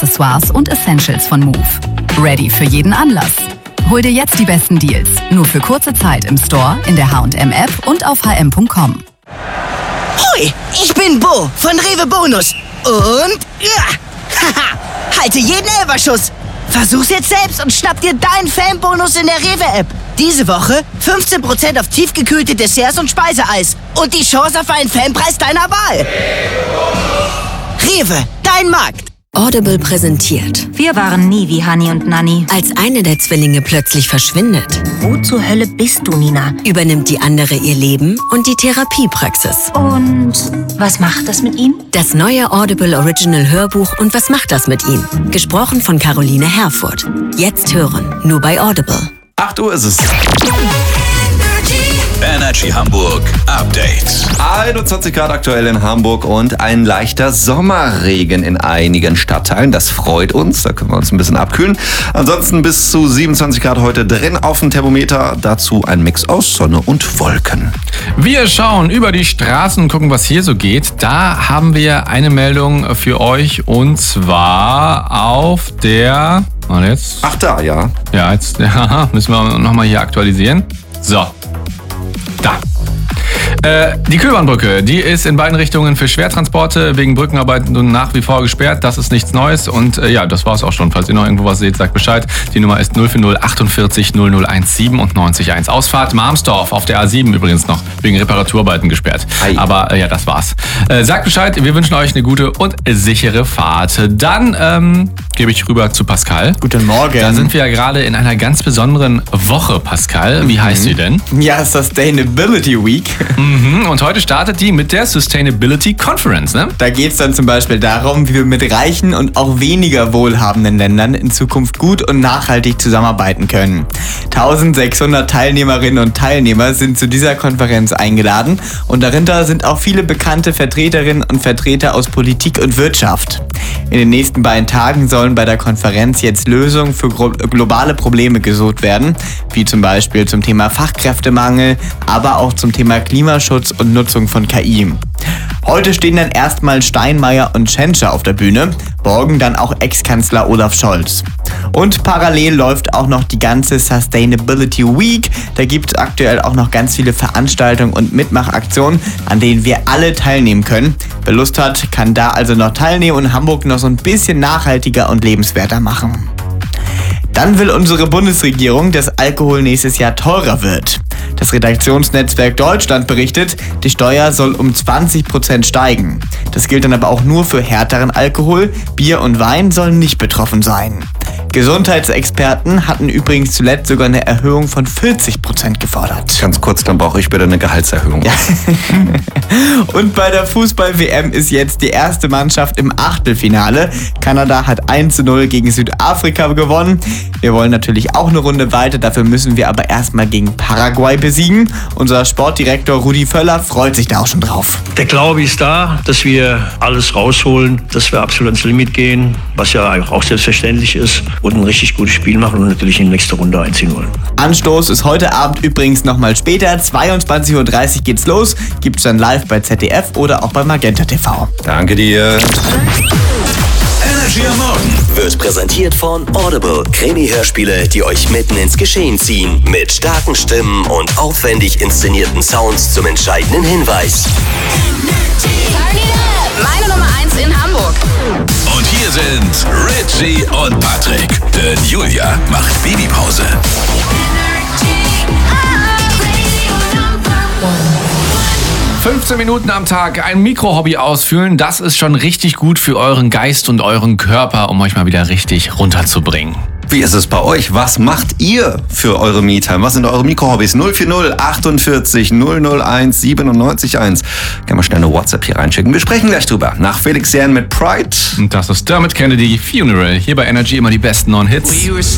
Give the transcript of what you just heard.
Accessoires und Essentials von Move. Ready für jeden Anlass. Hol dir jetzt die besten Deals. Nur für kurze Zeit im Store, in der H&M-App und auf hm.com. Hoi, ich bin Bo von Rewe Bonus. Und halte jeden Elferschuss. Versuch's jetzt selbst und schnapp dir deinen Fanbonus in der Rewe-App. Diese Woche 15% auf tiefgekühlte Desserts und Speiseeis. Und die Chance auf einen Fanpreis deiner Wahl. Rewe, dein Markt. Audible präsentiert. Wir waren nie wie Hani und Nanni. Als eine der Zwillinge plötzlich verschwindet, Wo zur Hölle bist du, Nina? übernimmt die andere ihr Leben und die Therapiepraxis. Und was macht das mit ihm? Das neue Audible Original Hörbuch und was macht das mit ihm? Gesprochen von Caroline Herfurth. Jetzt hören, nur bei Audible. 8 Uhr ist es. Energy Hamburg Update. 21 Grad aktuell in Hamburg und ein leichter Sommerregen in einigen Stadtteilen. Das freut uns, da können wir uns ein bisschen abkühlen. Ansonsten bis zu 27 Grad heute drin auf dem Thermometer. Dazu ein Mix aus Sonne und Wolken. Wir schauen über die Straßen und gucken, was hier so geht. Da haben wir eine Meldung für euch und zwar auf der... Und jetzt? Ach da, ja. Ja, jetzt müssen wir nochmal hier aktualisieren. So. Da. Die Köbernbrücke, die ist in beiden Richtungen für Schwertransporte wegen Brückenarbeiten nun nach wie vor gesperrt. Das ist nichts Neues und ja, das war's auch schon. Falls ihr noch irgendwo was seht, sagt Bescheid. Die Nummer ist 040 48 0017 und 90 Ausfahrt Marmsdorf auf der A7 übrigens noch wegen Reparaturarbeiten gesperrt. Ei. Aber ja, das war's. Sagt Bescheid, wir wünschen euch eine gute und sichere Fahrt. Dann gebe ich rüber zu Pascal. Guten Morgen. Da sind wir ja gerade in einer ganz besonderen Woche, Pascal. Wie heißt sie denn? Ja, Sustainability Week. Und heute startet die mit der Sustainability Conference, ne? Da geht es dann zum Beispiel darum, wie wir mit reichen und auch weniger wohlhabenden Ländern in Zukunft gut und nachhaltig zusammenarbeiten können. 1600 Teilnehmerinnen und Teilnehmer sind zu dieser Konferenz eingeladen und darunter sind auch viele bekannte Vertreterinnen und Vertreter aus Politik und Wirtschaft. In den nächsten beiden Tagen sollen bei der Konferenz jetzt Lösungen für globale Probleme gesucht werden, wie zum Beispiel zum Thema Fachkräftemangel, aber auch zum Thema Klimaschutz und Nutzung von KI. Heute stehen dann erstmal Steinmeier und Tschentscher auf der Bühne, morgen dann auch Ex-Kanzler Olaf Scholz. Und parallel läuft auch noch die ganze Sustainability Week. Da gibt es aktuell auch noch ganz viele Veranstaltungen und Mitmachaktionen, an denen wir alle teilnehmen können. Wer Lust hat, kann da also noch teilnehmen und Hamburg noch so ein bisschen nachhaltiger und lebenswerter machen. Dann will unsere Bundesregierung, dass Alkohol nächstes Jahr teurer wird. Das Redaktionsnetzwerk Deutschland berichtet, die Steuer soll um 20% steigen. Das gilt dann aber auch nur für härteren Alkohol. Bier und Wein sollen nicht betroffen sein. Gesundheitsexperten hatten übrigens zuletzt sogar eine Erhöhung von 40% gefordert. Ganz kurz, dann brauche ich bitte eine Gehaltserhöhung. Ja. Und bei der Fußball-WM ist jetzt die erste Mannschaft im Achtelfinale. Kanada hat 1:0 gegen Südafrika gewonnen. Wir wollen natürlich auch eine Runde weiter, dafür müssen wir aber erstmal gegen Paraguay besiegen. Unser Sportdirektor Rudi Völler freut sich da auch schon drauf. Der Glaube ist da, dass wir alles rausholen, dass wir absolut ans Limit gehen, was ja auch selbstverständlich ist, und ein richtig gutes Spiel machen und natürlich in die nächste Runde einziehen wollen. Anstoß ist heute Abend übrigens nochmal später, 22:30 Uhr geht's los, gibt's dann live bei ZDF oder auch bei Magenta TV. Danke dir. Energy am Morgen wird präsentiert von Audible. Krimi-Hörspiele, die euch mitten ins Geschehen ziehen. Mit starken Stimmen und aufwendig inszenierten Sounds zum entscheidenden Hinweis. Meine Nummer 1 in Hamburg. Und hier sind Richie und Patrick. Denn Julia macht Babypause. 15 Minuten am Tag ein Mikrohobby ausfüllen, das ist schon richtig gut für euren Geist und euren Körper, um euch mal wieder richtig runterzubringen. Wie ist es bei euch? Was macht ihr für eure Me-Time? Was sind eure Mikrohobbys? 040 48 001 97 1. Können wir schnell eine WhatsApp hier reinschicken. Wir sprechen gleich drüber. Nach Felix Jähn mit Pride. Und das ist Dermot Kennedy Funeral. Hier bei Energy immer die besten neuen Hits.